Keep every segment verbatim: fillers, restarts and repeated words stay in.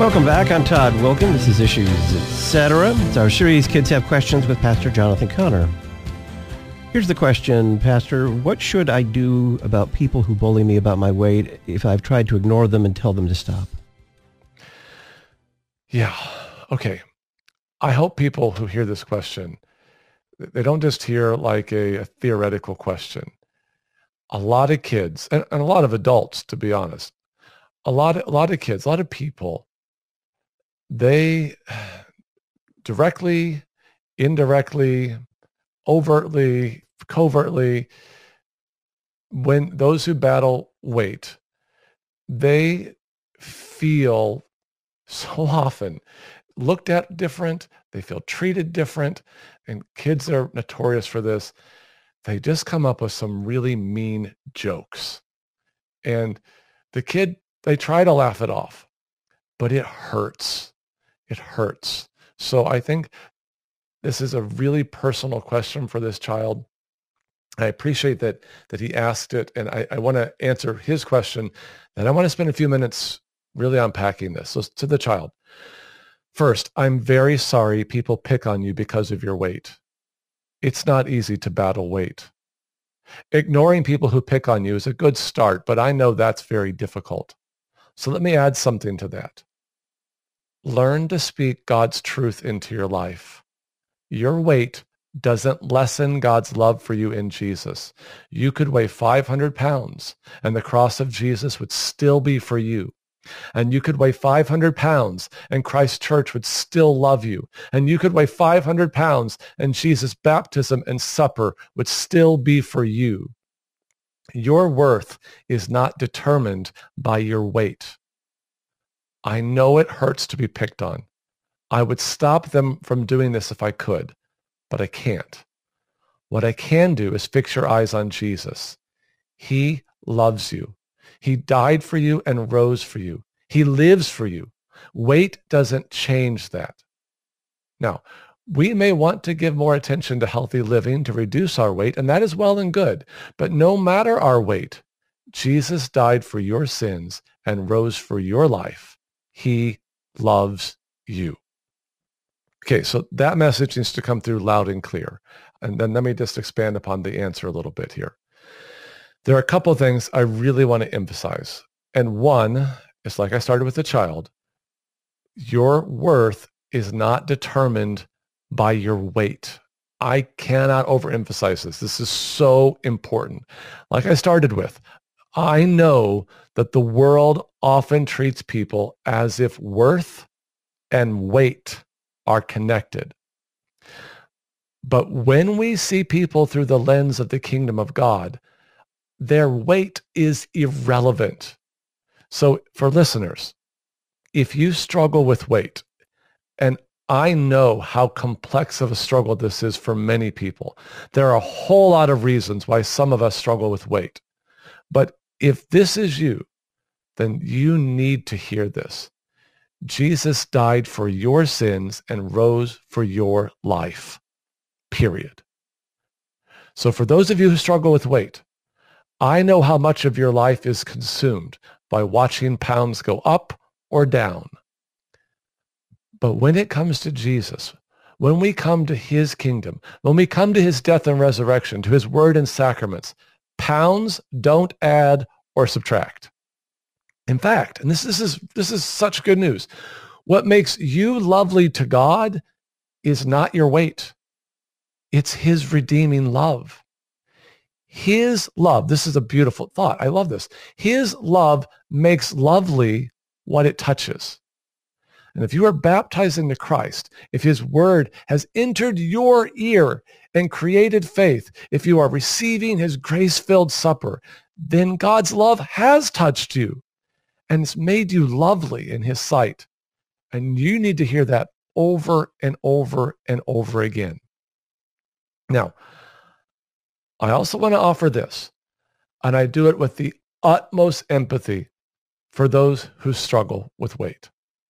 Welcome back. I'm Todd Wilkin. This is Issues Etc. It's our series, Kids Have Questions, with Pastor Jonathan Conner. Here's the question, Pastor. What should I do about people who bully me about my weight if I've tried to ignore them and tell them to stop? Yeah. Okay. I hope people who hear this question, they don't just hear like a, a theoretical question. A lot of kids, and, and a lot of adults, to be honest, a lot, of, a lot of kids, a lot of people, they directly, indirectly, overtly, covertly, when those who battle weight, they feel so often looked at different, they feel treated different, and kids are notorious for this. They just come up with some really mean jokes. And the kid, they try to laugh it off, but it hurts. It hurts. So I think this is a really personal question for this child. I appreciate that that he asked it, and I, I want to answer his question, and I want to spend a few minutes really unpacking this. So to the child, first, I'm very sorry people pick on you because of your weight. It's not easy to battle weight. Ignoring people who pick on you is a good start, but I know that's very difficult. So let me add something to that. Learn to speak God's truth into your life. Your weight doesn't lessen God's love for you in Jesus. You could weigh five hundred pounds, and the cross of Jesus would still be for you. And you could weigh five hundred pounds, and Christ's church would still love you. And you could weigh five hundred pounds, and Jesus' baptism and supper would still be for you. Your worth is not determined by your weight. I know it hurts to be picked on. I would stop them from doing this if I could, but I can't. What I can do is fix your eyes on Jesus. He loves you. He died for you and rose for you. He lives for you. Weight doesn't change that. Now, we may want to give more attention to healthy living to reduce our weight, and that is well and good. But no matter our weight, Jesus died for your sins and rose for your life. He loves you. Okay, so that message needs to come through loud and clear. And then let me just expand upon the answer a little bit here. There are a couple of things I really want to emphasize. And one is, like I started with the child, your worth is not determined by your weight. I cannot overemphasize this. This is so important. Like I started with, I know that the world often treats people as if worth and weight are connected. But when we see people through the lens of the kingdom of God, their weight is irrelevant. So for listeners, if you struggle with weight, and I know how complex of a struggle this is for many people, there are a whole lot of reasons why some of us struggle with weight. But if this is you, then you need to hear this. Jesus died for your sins and rose for your life, period. So for those of you who struggle with weight, I know how much of your life is consumed by watching pounds go up or down. But when it comes to Jesus, when we come to his kingdom, when we come to his death and resurrection, to his word and sacraments, pounds don't add or subtract. In fact, and this, this is this is such good news, what makes you lovely to God is not your weight. It's his redeeming love. His love, this is a beautiful thought. I love this. His love makes lovely what it touches. And if you are baptized into Christ, if his word has entered your ear and created faith, if you are receiving his grace-filled supper, then God's love has touched you and it's made you lovely in his sight. And you need to hear that over and over and over again. Now, I also want to offer this, and I do it with the utmost empathy for those who struggle with weight.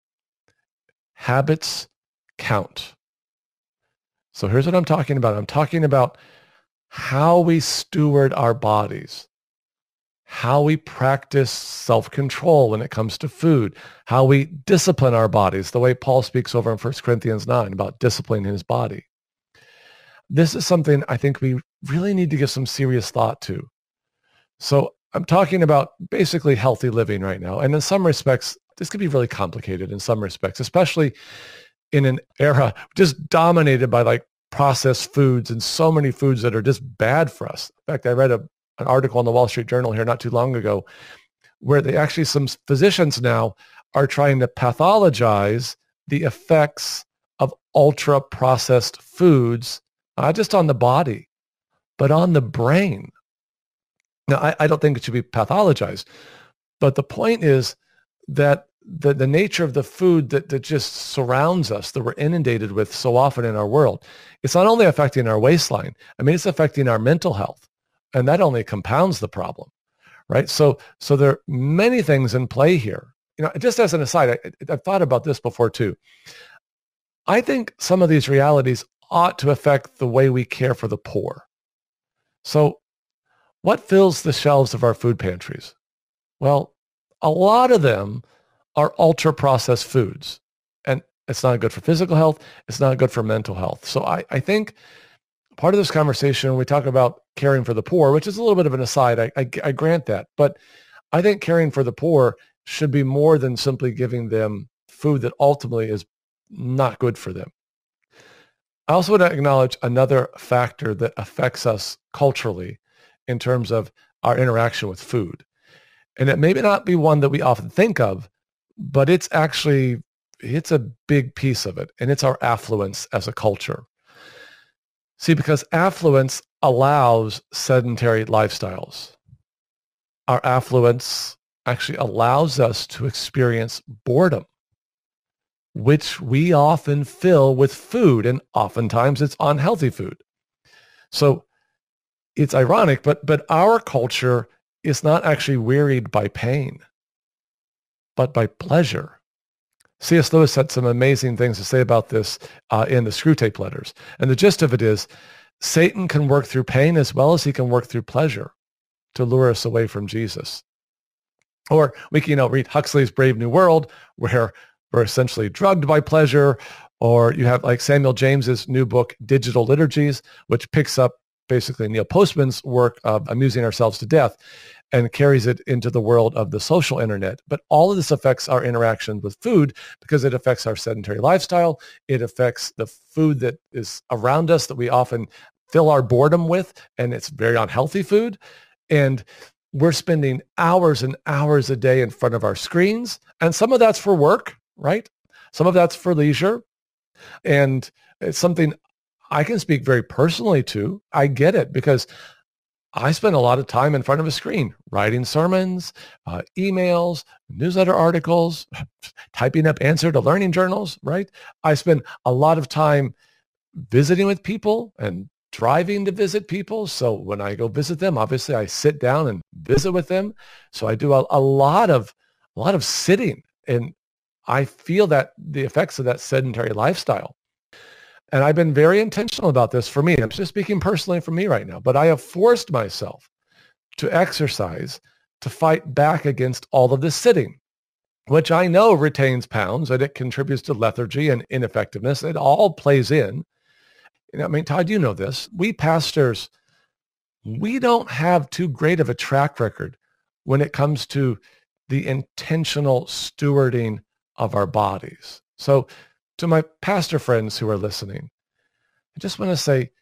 Habits count. So here's what I'm talking about. I'm talking about how we steward our bodies. how we practice self-control when it comes to food, how we discipline our bodies, the way Paul speaks over in First Corinthians nine about disciplining his body. This is something I think we really need to give some serious thought to. So I'm talking about basically healthy living right now. And in some respects, this could be really complicated in some respects, especially in an era just dominated by like processed foods and so many foods that are just bad for us. In fact, I read a, an article in the Wall Street Journal here not too long ago where they actually, some physicians now are trying to pathologize the effects of ultra processed foods, not just on the body, but on the brain. Now, I, I don't think it should be pathologized, but the point is that the, the nature of the food that, that just surrounds us, that we're inundated with so often in our world, it's not only affecting our waistline, I mean, it's affecting our mental health, and that only compounds the problem, right? So, so there are many things in play here. You know, just as an aside, I, I've thought about this before too. I think some of these realities ought to affect the way we care for the poor. So what fills the shelves of our food pantries? Well, a lot of them are ultra-processed foods. And it's not good for physical health. It's not good for mental health. So I, I think part of this conversation, when we talk about caring for the poor, which is a little bit of an aside, I, I, I grant that. But I think caring for the poor should be more than simply giving them food that ultimately is not good for them. I also want to acknowledge another factor that affects us culturally in terms of our interaction with food. And it may not be one that we often think of, but it's actually, it's a big piece of it. And it's our affluence as a culture. See, because affluence allows sedentary lifestyles. Our affluence actually allows us to experience boredom, which we often fill with food, and oftentimes it's unhealthy food. So it's ironic, but but our culture is not actually wearied by pain, but by pleasure. C S. Lewis had some amazing things to say about this uh, in the Screwtape Letters. And the gist of it is, Satan can work through pain as well as he can work through pleasure to lure us away from Jesus. Or we can, you know, read Huxley's Brave New World, where we're essentially drugged by pleasure. Or you have like Samuel James's new book, Digital Liturgies, which picks up basically Neil Postman's work of amusing ourselves to death and carries it into the world of the social internet. But all of this affects our interaction with food because it affects our sedentary lifestyle. It affects the food that is around us that we often fill our boredom with, and it's very unhealthy food. And we're spending hours and hours a day in front of our screens. And some of that's for work, right? Some of that's for leisure. And it's something I can speak very personally to. I get it because I spend a lot of time in front of a screen, writing sermons, uh, emails, newsletter articles, typing up answer to learning journals, right? I spend a lot of time visiting with people and driving to visit people. So when I go visit them, obviously I sit down and visit with them. So I do a, a lot of a lot of sitting, and I feel that the effects of that sedentary lifestyle. And I've been very intentional about this for me. I'm just speaking personally for me right now, but I have forced myself to exercise to fight back against all of this sitting, which I know retains pounds and it contributes to lethargy and ineffectiveness. It all plays in. You know, I mean, Todd, you know this. We pastors, we don't have too great of a track record when it comes to the intentional stewarding of our bodies. So to my pastor friends who are listening, I just want to say,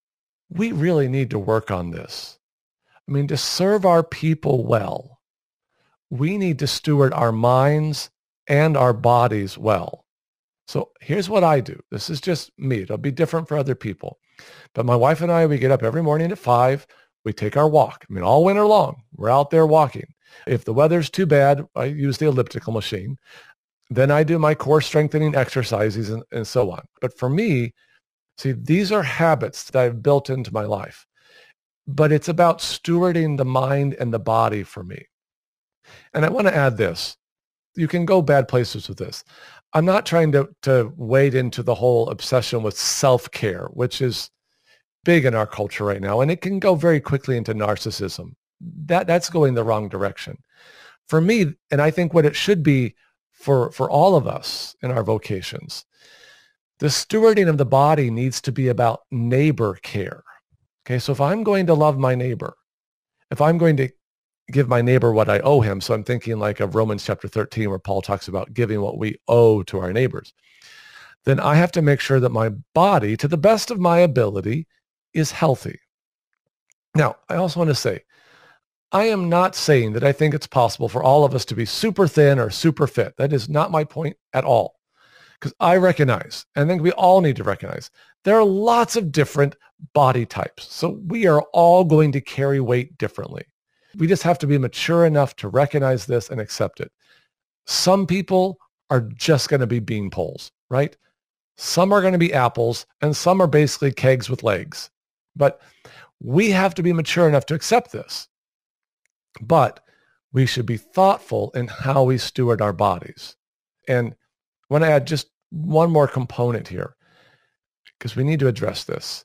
we really need to work on this. I mean, to serve our people well, we need to steward our minds and our bodies well. So here's what I do. This is just me. It'll be different for other people. But my wife and I, we get up every morning at five. We take our walk. I mean, all winter long, we're out there walking. If the weather's too bad, I use the elliptical machine. Then I do my core strengthening exercises and, and so on. But for me, see, these are habits that I've built into my life. But it's about stewarding the mind and the body for me. And I want to add this. You can go bad places with this. I'm not trying to, to wade into the whole obsession with self-care, which is big in our culture right now. And it can go very quickly into narcissism. that that's going the wrong direction. For me, and I think what it should be for, for all of us in our vocations, the stewarding of the body needs to be about neighbor care. Okay, so if I'm going to love my neighbor, if I'm going to give my neighbor what I owe him, so I'm thinking like of Romans chapter thirteen, where Paul talks about giving what we owe to our neighbors, then I have to make sure that my body, to the best of my ability, is healthy. Now, I also want to say, I am not saying that I think it's possible for all of us to be super thin or super fit. That is not my point at all. Because I recognize, and I think we all need to recognize, there are lots of different body types. So we are all going to carry weight differently. We just have to be mature enough to recognize this and accept it. Some people are just going to be bean poles, right? Some are going to be apples, and some are basically kegs with legs. But we have to be mature enough to accept this. But we should be thoughtful in how we steward our bodies. And I want to add just one more component here, because we need to address this.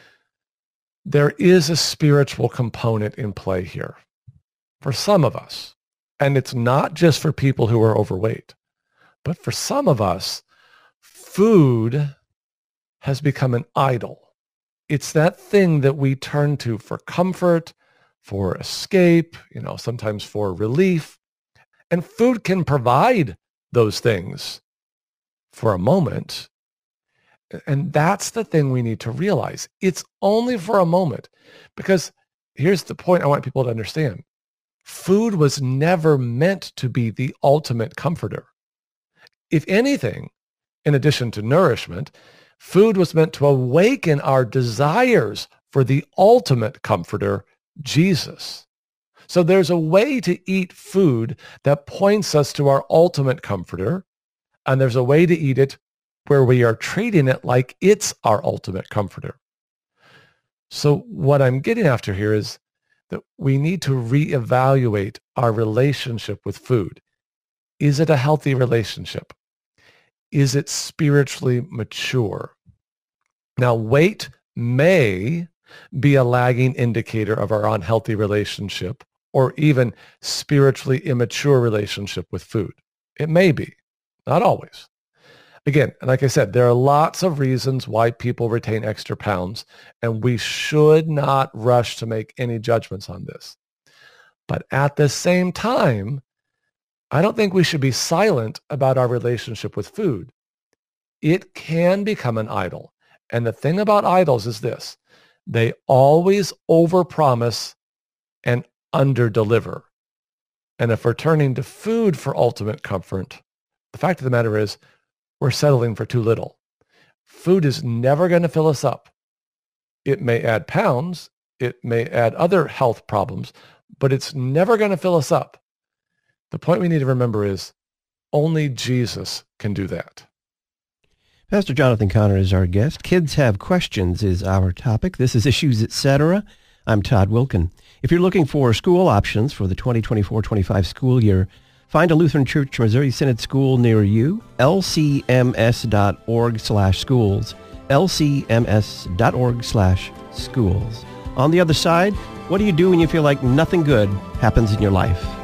There is a spiritual component in play here for some of us. And it's not just for people who are overweight, but for some of us, food has become an idol. It's that thing that we turn to for comfort, for escape, you know, sometimes for relief. And food can provide those things for a moment. And that's the thing we need to realize. It's only for a moment. Because here's the point I want people to understand. Food was never meant to be the ultimate comforter. If anything, in addition to nourishment, food was meant to awaken our desires for the ultimate comforter, Jesus. So there's a way to eat food that points us to our ultimate comforter, and there's a way to eat it where we are treating it like it's our ultimate comforter. So what I'm getting after here is that we need to reevaluate our relationship with food. Is it a healthy relationship? Is it spiritually mature? Now, weight may be a lagging indicator of our unhealthy relationship or even spiritually immature relationship with food. It may be, not always. Again, and like I said, there are lots of reasons why people retain extra pounds, and we should not rush to make any judgments on this. But at the same time, I don't think we should be silent about our relationship with food. It can become an idol. And the thing about idols is this: they always overpromise and underdeliver. And if we're turning to food for ultimate comfort, the fact of the matter is we're settling for too little. Food is never going to fill us up. It may add pounds, it may add other health problems, but it's never going to fill us up. The point we need to remember is only Jesus can do that. Pastor Jonathan Conner is our guest. Kids Have Questions is our topic. This is Issues, et cetera. I'm Todd Wilken. If you're looking for school options for the twenty twenty-four twenty-five school year, find a Lutheran Church Missouri Synod school near you, L C M S dot org slash schools, L C M S dot org slash schools. On the other side, what do you do when you feel like nothing good happens in your life?